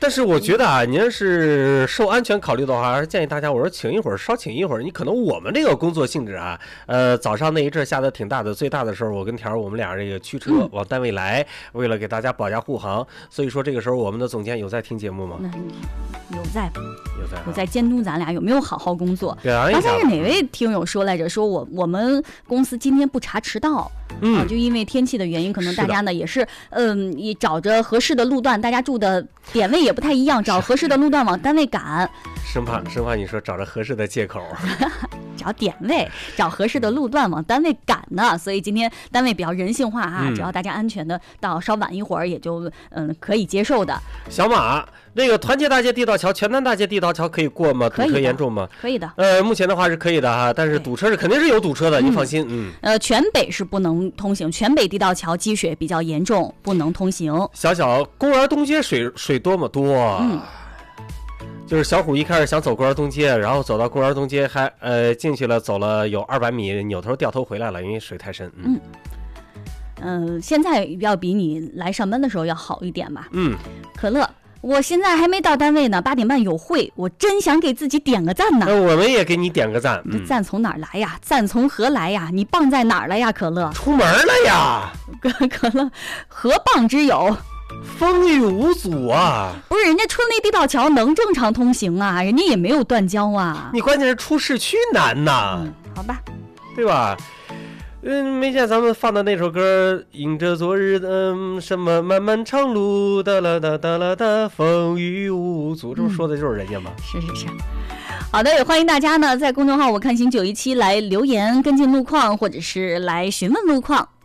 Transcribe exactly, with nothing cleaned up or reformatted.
但是我觉得啊，您要是受安全考虑的话，还是建议大家，我说请一会儿，稍请一会儿。你可能我们这个工作性质啊，呃，早上那一阵下的挺大的，最大的时候我跟条儿我们俩这个驱车往单位来，为了给大家保驾护航，所以说这个时候我们的总监有在听节目吗？ 有在， 有在、啊， 有在监督咱俩有没有好好工作。 刚才是哪位听友说来着？说我我们公司今天不查迟到。嗯、啊，就因为天气的原因，可能大家呢也是，嗯，也找着合适的路段，大家住的点位也不太一样，找合适的路段往单位赶。 生怕生怕你说找着合适的借口， 找点位，找合适的路段往单位赶呢。所以今天单位比较人性化哈、啊，只要大家安全的到，稍晚一会儿也就嗯可以接受的。 小马，那个团结大街地道桥、全南大街地道桥可以过吗？堵车严重吗？ 可以的。 呃，目前的话是可以的哈，但是堵车是肯定是有堵车的，你放心。嗯。 呃，全北是不能通行，全北地道桥积水比较严重，不能通行。 小小公园东街水水多么多？嗯。就是小虎一开始想走公园东街，然后走到公园东街还呃进去了，走了有二百米，扭头掉头回来了，因为水太深。 嗯。嗯、呃，现在要比你来上班的时候要好一点吧？ 嗯。 可乐。我现在还没到单位呢，八点半有会，我真想给自己点个赞呢。 那我们也给你点个赞。 你的赞从哪儿来呀？赞从何来呀？你棒在哪儿了呀？可乐出门了呀！ 可乐何棒之有？ 风雨无阻啊！ 不是，人家春雷地道桥能正常通行啊，人家也没有断交啊。 你关键是出市区难呐、 嗯，好吧， 对吧？嗯，没见咱们放的那首歌，迎着昨日的、嗯、什么漫漫长路，哒啦哒哒啦哒，风雨无阻，这不说的就是人家吗？ 嗯、是是是。好的，也欢迎大家呢在公众号我看行九一七来留言跟进路况，或者是来询问路况。